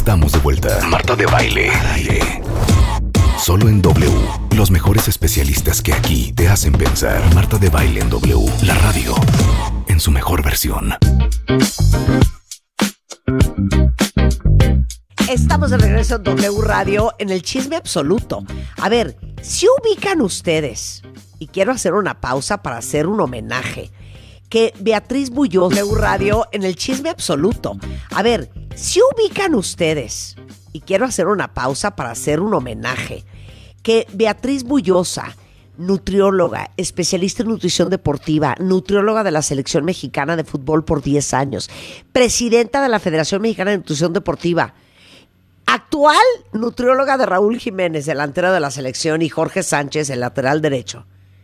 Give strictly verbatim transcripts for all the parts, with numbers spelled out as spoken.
Estamos de vuelta. Marta de Baile. Al aire. Solo en W. Los mejores especialistas que aquí te hacen pensar. Marta de Baile en W. La radio. En su mejor versión. Estamos de regreso en W Radio en el chisme absoluto. A ver, si ubican ustedes, y quiero hacer una pausa para hacer un homenaje, que Beatriz Buyosa, W Radio en el chisme absoluto. A ver, si ubican ustedes, y quiero hacer una pausa para hacer un homenaje, que Beatriz Buyosa, nutrióloga, especialista en nutrición deportiva, nutrióloga de la Selección Mexicana de Fútbol por diez años, presidenta de la Federación Mexicana de Nutrición Deportiva, actual nutrióloga de Raúl Jiménez, delantero de la selección, y Jorge Sánchez, el lateral derecho.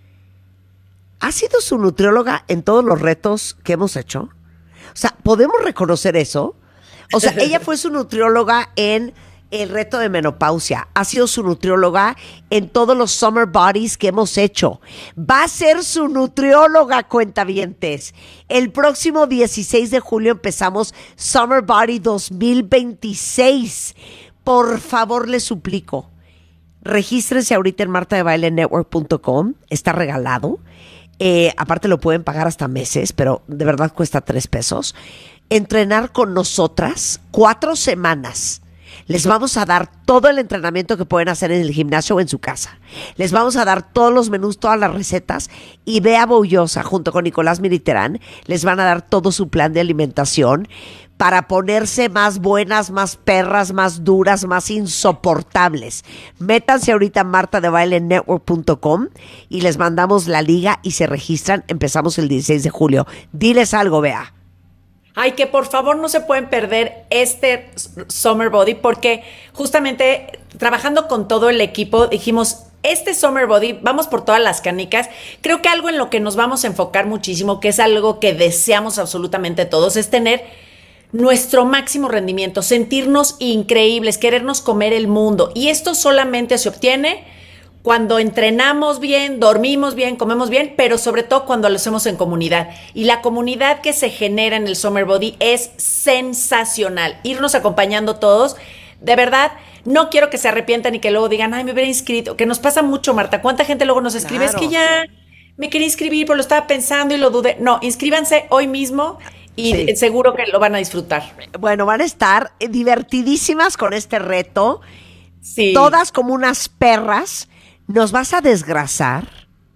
¿Ha sido su nutrióloga en todos los retos que hemos hecho? O sea, ¿podemos reconocer eso? O sea, ella fue su nutrióloga en el reto de menopausia. Ha sido su nutrióloga en todos los Summer Bodies que hemos hecho. Va a ser su nutrióloga, cuentavientes. El próximo dieciséis de julio empezamos Summer Body dos mil veintiséis. Por favor, les suplico, regístrense ahorita en marta de baile network punto com. Está regalado. Eh, aparte lo pueden pagar hasta meses, pero de verdad cuesta tres pesos. Entrenar con nosotras cuatro semanas. Les vamos a dar todo el entrenamiento que pueden hacer en el gimnasio o en su casa. Les vamos a dar todos los menús, todas las recetas. Y Bea Boullosa, junto con Nicolás Militerán, les van a dar todo su plan de alimentación para ponerse más buenas, más perras, más duras, más insoportables. Métanse ahorita a marta de baile network punto com y les mandamos la liga y se registran. Empezamos el dieciséis de julio. Diles algo, Bea. Ay, que por favor no se pueden perder este Summer Body, porque justamente trabajando con todo el equipo dijimos, este Summer Body, vamos por todas las canicas. Creo que algo en lo que nos vamos a enfocar muchísimo, que es algo que deseamos absolutamente todos, es tener nuestro máximo rendimiento, sentirnos increíbles, querernos comer el mundo. Y esto solamente se obtiene cuando entrenamos bien, dormimos bien, comemos bien, pero sobre todo cuando lo hacemos en comunidad. Y la comunidad que se genera en el Summer Body es sensacional. Irnos acompañando todos, de verdad, no quiero que se arrepientan y que luego digan, ay, me hubiera inscrito, que nos pasa mucho, Marta. ¿Cuánta gente luego nos escribe? Claro. Es que ya me quería inscribir, pero lo estaba pensando y lo dudé. No, inscríbanse hoy mismo y sí, seguro que lo van a disfrutar. Bueno, van a estar divertidísimas con este reto. Sí. Todas como unas perras. ¿Nos vas a desgrasar?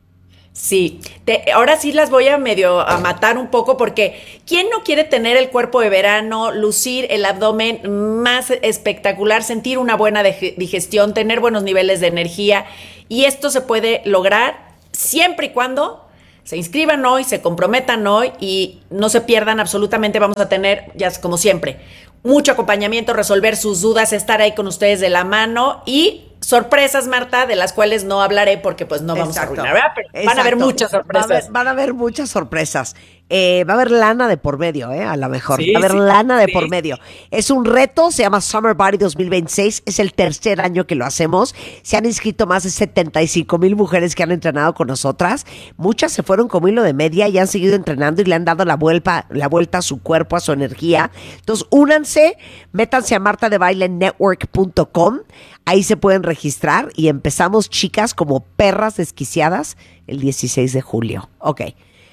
Sí, te, ahora sí las voy a medio a matar un poco, porque ¿quién no quiere tener el cuerpo de verano, lucir el abdomen más espectacular, sentir una buena digestión, tener buenos niveles de energía? Y esto se puede lograr siempre y cuando se inscriban hoy, se comprometan hoy y no se pierdan absolutamente. Vamos a tener, ya como siempre, mucho acompañamiento, resolver sus dudas, estar ahí con ustedes de la mano y sorpresas, Marta, de las cuales no hablaré porque pues no vamos Exacto. a arruinar, ¿verdad? Pero Exacto. van a haber muchas sorpresas. Va a haber, van a haber muchas sorpresas. Eh, va a haber lana de por medio, ¿eh? A lo mejor. Sí, va a haber sí, lana de sí. por medio. Es un reto, se llama Summer Body dos mil veintiséis. Es el tercer año que lo hacemos. Se han inscrito más de setenta y cinco mil mujeres que han entrenado con nosotras. Muchas se fueron como hilo de media y han seguido entrenando y le han dado la vuelta, la vuelta a su cuerpo, a su energía. Entonces, únanse, métanse a marta de baile network punto com. Ahí se pueden registrar y empezamos, chicas, como perras desquiciadas el dieciséis de julio. Ok.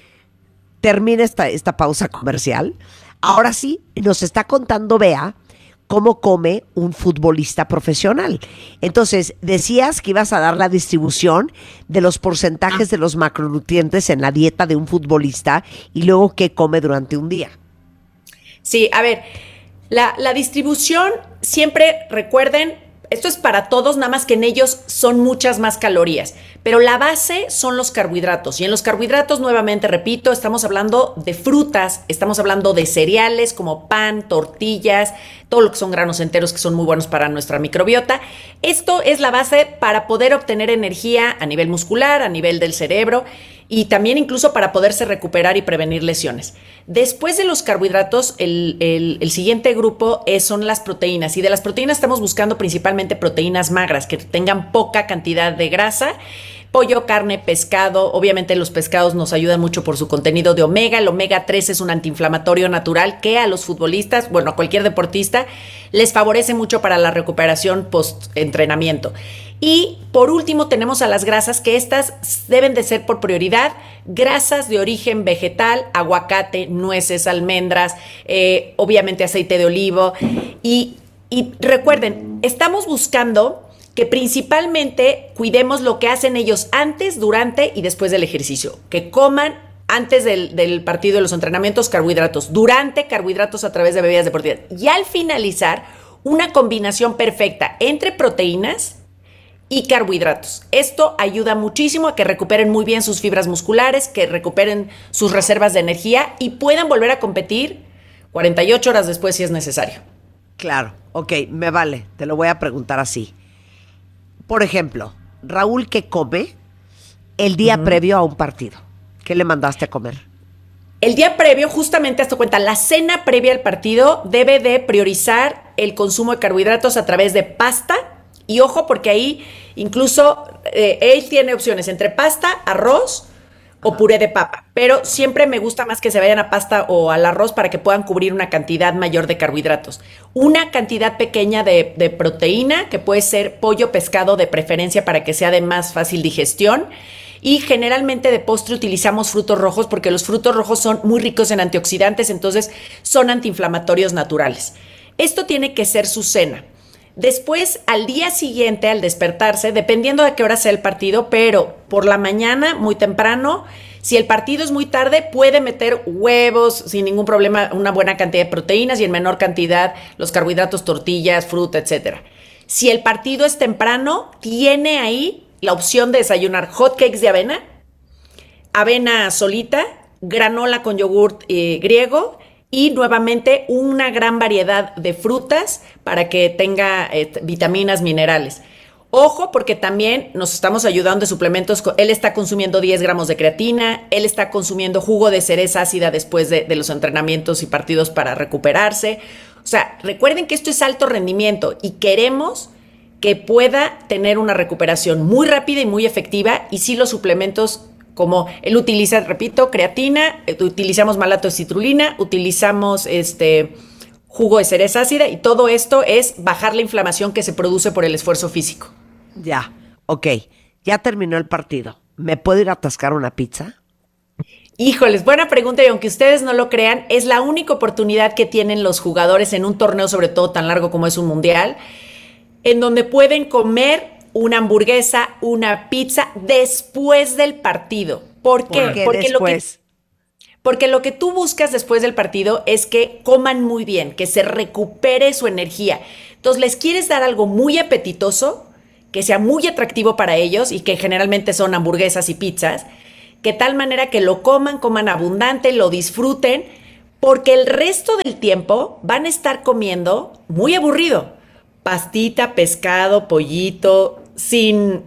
Termina esta, esta pausa comercial. Ahora sí, nos está contando Bea cómo come un futbolista profesional. Entonces, decías que ibas a dar la distribución de los porcentajes de los macronutrientes en la dieta de un futbolista y luego qué come durante un día. Sí, a ver, la, la distribución, siempre recuerden, esto es para todos, nada más que en ellos son muchas más calorías. Pero la base son los carbohidratos. Y en los carbohidratos, nuevamente, repito, estamos hablando de frutas, estamos hablando de cereales como pan, tortillas, todo lo que son granos enteros que son muy buenos para nuestra microbiota. Esto es la base para poder obtener energía a nivel muscular, a nivel del cerebro y también incluso para poderse recuperar y prevenir lesiones. Después de los carbohidratos, el, el, el siguiente grupo es, son las proteínas. Y de las proteínas estamos buscando principalmente proteínas magras, que tengan poca cantidad de grasa, pollo, carne, pescado. Obviamente los pescados nos ayudan mucho por su contenido de omega. El omega tres es un antiinflamatorio natural que a los futbolistas, bueno, a cualquier deportista, les favorece mucho para la recuperación post-entrenamiento. Y por último tenemos a las grasas, que estas deben de ser por prioridad grasas de origen vegetal, aguacate, nueces, almendras, eh, obviamente aceite de olivo. Y, y recuerden, estamos buscando que principalmente cuidemos lo que hacen ellos antes, durante y después del ejercicio. Que coman antes del, del partido de los entrenamientos carbohidratos, durante carbohidratos a través de bebidas deportivas. Y al finalizar, una combinación perfecta entre proteínas y carbohidratos. Esto ayuda muchísimo a que recuperen muy bien sus fibras musculares, que recuperen sus reservas de energía y puedan volver a competir cuarenta y ocho horas después si es necesario. Claro, ok, me vale, te lo voy a preguntar así. Por ejemplo, Raúl, ¿qué come el día uh-huh. previo a un partido? ¿Qué le mandaste a comer? El día previo, justamente, hazte cuenta, la cena previa al partido debe de priorizar el consumo de carbohidratos a través de pasta. Y ojo, porque ahí incluso eh, él tiene opciones entre pasta, arroz o puré de papa. Pero siempre me gusta más que se vayan a pasta o al arroz para que puedan cubrir una cantidad mayor de carbohidratos. Una cantidad pequeña de, de proteína, que puede ser pollo, pescado de preferencia para que sea de más fácil digestión. Y generalmente de postre utilizamos frutos rojos porque los frutos rojos son muy ricos en antioxidantes, entonces son antiinflamatorios naturales. Esto tiene que ser su cena. Después, al día siguiente, al despertarse, dependiendo de qué hora sea el partido, pero por la mañana, muy temprano, si el partido es muy tarde, puede meter huevos sin ningún problema, una buena cantidad de proteínas y en menor cantidad los carbohidratos, tortillas, fruta, etcétera. Si el partido es temprano, tiene ahí la opción de desayunar hot cakes de avena, avena solita, granola con yogurt eh, griego, y nuevamente una gran variedad de frutas para que tenga eh, vitaminas, minerales. Ojo, porque también nos estamos ayudando de suplementos. Él está consumiendo diez gramos de creatina, él está consumiendo jugo de cereza ácida después de, de los entrenamientos y partidos para recuperarse. O sea, recuerden que esto es alto rendimiento y queremos que pueda tener una recuperación muy rápida y muy efectiva, y sí los suplementos, como él utiliza, repito, creatina, utilizamos malato de citrulina, utilizamos este jugo de cereza ácida, y todo esto es bajar la inflamación que se produce por el esfuerzo físico. Ya, ok, ya terminó el partido. ¿Me puedo ir a atascar una pizza? Híjoles, buena pregunta, y aunque ustedes no lo crean, es la única oportunidad que tienen los jugadores en un torneo, sobre todo tan largo como es un mundial, en donde pueden comer una hamburguesa, una pizza después del partido. ¿Por qué? ¿Por qué porque, después? Lo que, porque lo que tú buscas después del partido es que coman muy bien, que se recupere su energía. Entonces, les quieres dar algo muy apetitoso, que sea muy atractivo para ellos y que generalmente son hamburguesas y pizzas, que tal manera que lo coman, coman abundante, lo disfruten, porque el resto del tiempo van a estar comiendo muy aburrido. Pastita, pescado, pollito, sin,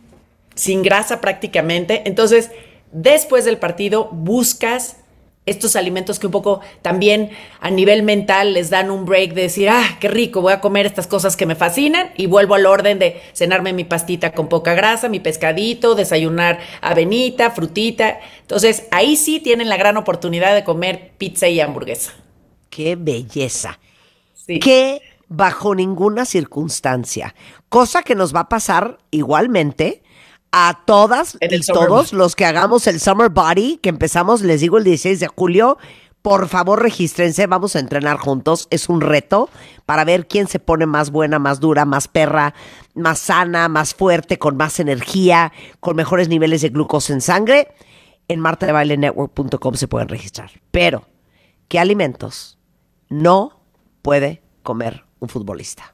sin grasa prácticamente. Entonces, después del partido, buscas estos alimentos que un poco también a nivel mental les dan un break de decir, ah, qué rico, voy a comer estas cosas que me fascinan, y vuelvo al orden de cenarme mi pastita con poca grasa, mi pescadito, desayunar avenita, frutita. Entonces, ahí sí tienen la gran oportunidad de comer pizza y hamburguesa. ¡Qué belleza! Sí. ¡Qué bajo ninguna circunstancia! Cosa que nos va a pasar igualmente a todas y todos los que hagamos el Summer Body, que empezamos, les digo, el dieciséis de julio. Por favor, regístrense, vamos a entrenar juntos. Es un reto para ver quién se pone más buena, más dura, más perra, más sana, más fuerte, con más energía, con mejores niveles de glucosa en sangre. En marta de baile network punto com se pueden registrar. Pero, ¿qué alimentos no puede comer un futbolista?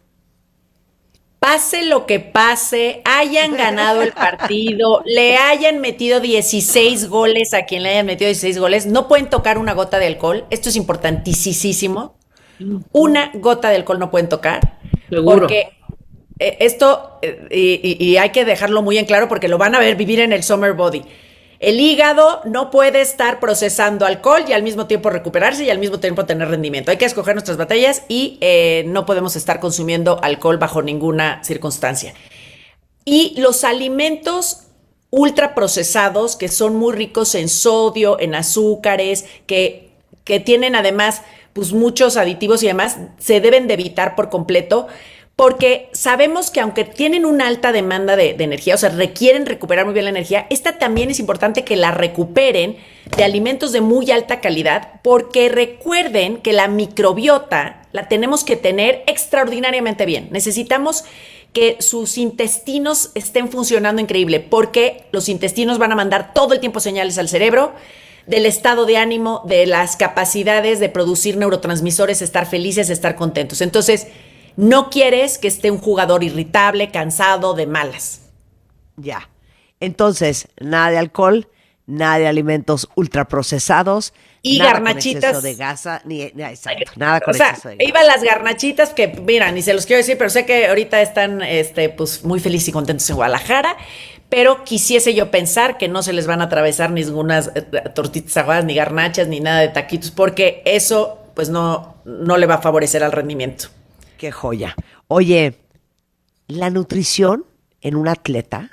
Pase lo que pase, hayan ganado el partido, le hayan metido dieciséis goles a quien le hayan metido dieciséis goles, no pueden tocar una gota de alcohol. Esto es importantísimo. Una gota de alcohol no pueden tocar. Seguro. Porque eh, esto, eh, y, y hay que dejarlo muy en claro porque lo van a ver vivir en el Summer Body. El hígado no puede estar procesando alcohol y al mismo tiempo recuperarse y al mismo tiempo tener rendimiento. Hay que escoger nuestras batallas y eh, no podemos estar consumiendo alcohol bajo ninguna circunstancia. Y los alimentos ultraprocesados que son muy ricos en sodio, en azúcares, que, que tienen además pues, muchos aditivos y demás, se deben de evitar por completo, porque sabemos que aunque tienen una alta demanda de, de energía, o sea, requieren recuperar muy bien la energía, esta también es importante que la recuperen de alimentos de muy alta calidad, porque recuerden que la microbiota la tenemos que tener extraordinariamente bien. Necesitamos que sus intestinos estén funcionando increíble, porque los intestinos van a mandar todo el tiempo señales al cerebro del estado de ánimo, de las capacidades de producir neurotransmisores, estar felices, estar contentos. Entonces, no quieres que esté un jugador irritable, cansado, de malas. Ya. Entonces, nada de alcohol, nada de alimentos ultraprocesados. Y nada garnachitas. Con exceso de grasa, ni, ni exacto, nada con o sea, exceso de grasa. iban las garnachitas que, mira, ni se los quiero decir, pero sé que ahorita están este, pues, muy felices y contentos en Guadalajara, pero quisiese yo pensar que no se les van a atravesar ningunas eh, tortitas aguadas, ni garnachas, ni nada de taquitos, porque eso pues no, no le va a favorecer al rendimiento. Qué joya. Oye, la nutrición en un atleta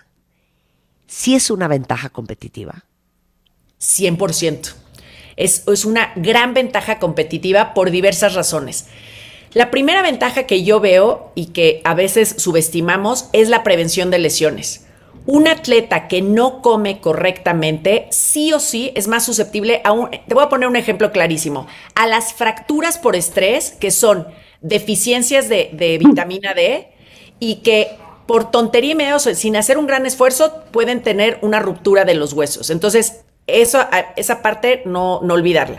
sí es una ventaja competitiva. cien por ciento. Es, es una gran ventaja competitiva por diversas razones. La primera ventaja que yo veo y que a veces subestimamos es la prevención de lesiones. Un atleta que no come correctamente, sí o sí, es más susceptible a un... Te voy a poner un ejemplo clarísimo. A las fracturas por estrés, que son deficiencias de, de vitamina D y que por tontería y medio, sin hacer un gran esfuerzo, pueden tener una ruptura de los huesos. Entonces, eso, esa parte no, no olvidarla.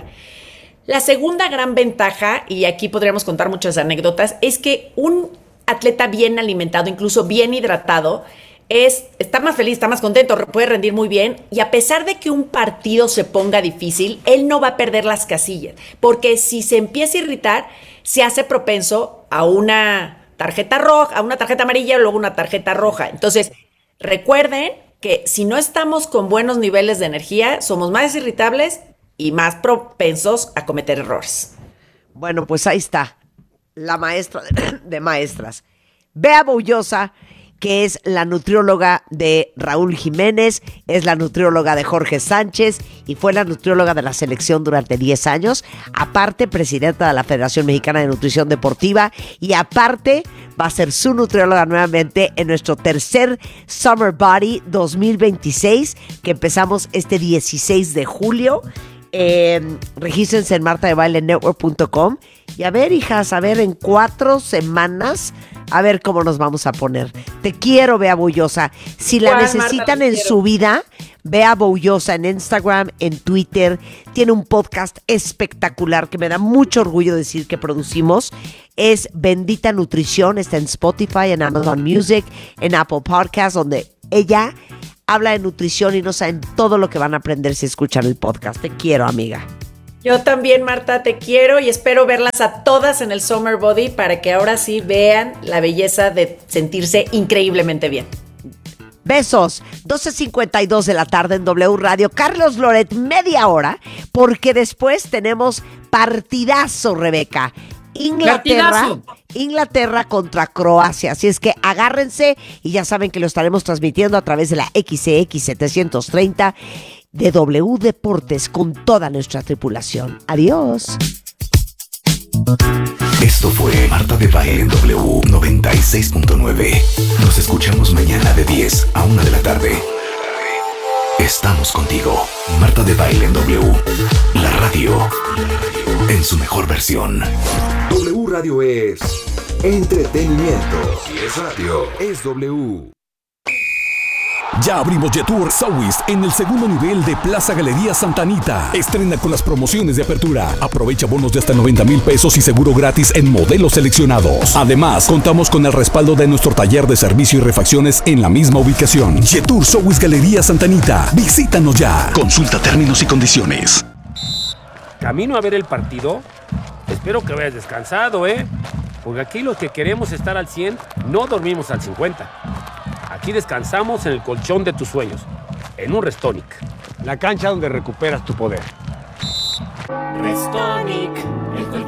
La segunda gran ventaja, y aquí podríamos contar muchas anécdotas, es que un atleta bien alimentado, incluso bien hidratado, es, está más feliz, está más contento, puede rendir muy bien, y a pesar de que un partido se ponga difícil, él no va a perder las casillas, porque si se empieza a irritar, se hace propenso a una tarjeta roja, a una tarjeta amarilla y luego una tarjeta roja. Entonces, recuerden que si no estamos con buenos niveles de energía, somos más irritables y más propensos a cometer errores. Bueno, pues ahí está, la maestra de, de maestras, Bea Boullosa, que es la nutrióloga de Raúl Jiménez, es la nutrióloga de Jorge Sánchez y fue la nutrióloga de la selección durante diez años, aparte presidenta de la Federación Mexicana de Nutrición Deportiva y aparte va a ser su nutrióloga nuevamente en nuestro tercer Summer Body dos mil veintiséis, que empezamos este dieciséis de julio. Eh, regístrense en marta de baile network punto com y a ver, hijas, a ver en cuatro semanas a ver cómo nos vamos a poner. Te quiero, Bea Boullosa. Si la necesitan Marta, en quiero. Su vida, Bea Boullosa en Instagram, en Twitter. Tiene un podcast espectacular que me da mucho orgullo decir que producimos. Es Bendita Nutrición, está en Spotify, en Amazon Music, en Apple Podcasts, donde ella habla de nutrición y no saben todo lo que van a aprender si escuchan el podcast. Te quiero, amiga. Yo también, Marta, te quiero y espero verlas a todas en el Summer Body para que ahora sí vean la belleza de sentirse increíblemente bien. Besos. doce cincuenta y dos de la tarde en W Radio. Carlos Loret, media hora, porque después tenemos partidazo, Rebeca. Inglaterra, Inglaterra contra Croacia, así es que agárrense y ya saben que lo estaremos transmitiendo a través de la X C X setecientos treinta de W Deportes con toda nuestra tripulación. Adiós. Esto fue Marta de Baile en W noventa y seis punto nueve. Nos escuchamos mañana de diez a una de la tarde. Estamos contigo. Marta de Baile en W. La radio en su mejor versión. W Radio es entretenimiento. Si es radio, es W. Ya abrimos Jetour Southwest en el segundo nivel de Plaza Galería Santa Anita. Estrena con las promociones de apertura. Aprovecha bonos de hasta noventa mil pesos y seguro gratis en modelos seleccionados. Además, contamos con el respaldo de nuestro taller de servicio y refacciones en la misma ubicación. Jetour Southwest Galería Santa Anita. Visítanos ya. Consulta términos y condiciones. Camino a ver el partido. Espero que vayas descansado, ¿eh? Porque aquí los que queremos estar al cien no dormimos al cincuenta. Aquí descansamos en el colchón de tus sueños, en un Restonic. La cancha donde recuperas tu poder. Restonic, el colchón de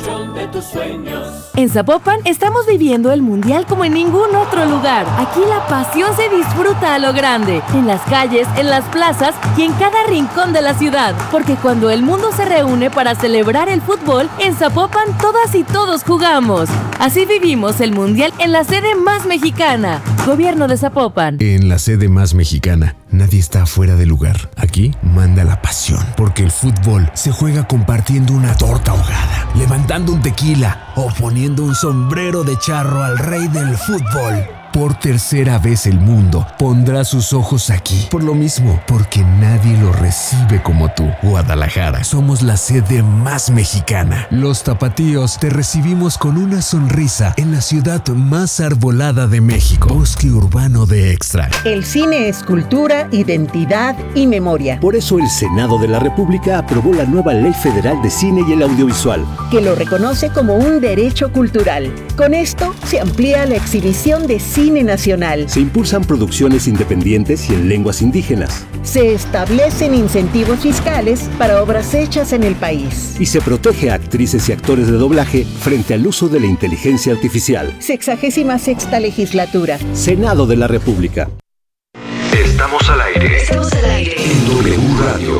tus sueños. En Zapopan estamos viviendo el Mundial como en ningún otro lugar. Aquí la pasión se disfruta a lo grande, en las calles, en las plazas y en cada rincón de la ciudad. Porque cuando el mundo se reúne para celebrar el fútbol, en Zapopan todas y todos jugamos. Así vivimos el Mundial en la sede más mexicana. Gobierno de Zapopan. En la sede más mexicana, nadie está fuera de lugar. Aquí manda la pasión, porque el fútbol se juega compartiendo una torta ahogada, levantando un tequila o poniendo un sombrero de charro al rey del fútbol. Por tercera vez el mundo pondrá sus ojos aquí. Por lo mismo, porque nadie lo recibe como tú. Guadalajara, somos la sede más mexicana. Los tapatíos te recibimos con una sonrisa en la ciudad más arbolada de México. Bosque urbano de Extra. El cine es cultura, identidad y memoria. Por eso el Senado de la República aprobó la nueva Ley Federal de Cine y el Audiovisual, que lo reconoce como un derecho cultural. Con esto se amplía la exhibición de cine nacional. Se impulsan producciones independientes y en lenguas indígenas. Se establecen incentivos fiscales para obras hechas en el país. Y se protege a actrices y actores de doblaje frente al uso de la inteligencia artificial. Sexagésima sexta legislatura. Senado de la República. Estamos al aire. Estamos al aire. En W Radio.